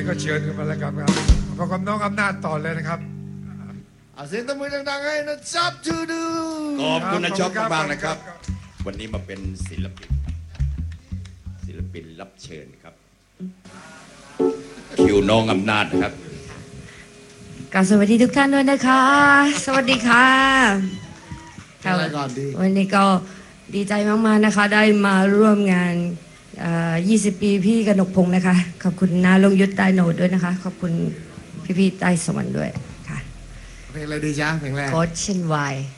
ก็เชิญกันมาแล้วกันครับพบกับน้องอำนาจต่อเลยนะครับเสียงตบมือดังๆให้นะจ๊อบทูดูขอบคุณนะจ๊อบมากๆนะครับวันนี้มาเป็นศิลปินรับเชิญครับคิวน้องอำนาจนะครับกราบสวัสดีทุกท่านด้วยนะคะสวัสดีค่ะวันนี้ก็ดีใจมากๆนะคะได้มาร่วมงาน20 ปีพี่กนกพงศ์นะคะขอบคุณนาลงยุทธใต้โหนดด้วยนะคะขอบคุณพี่ๆใต้สวรรค์ด้วยค่ะเพลงอะไรดีจ๊ะเพลงแรกโคชเชนไว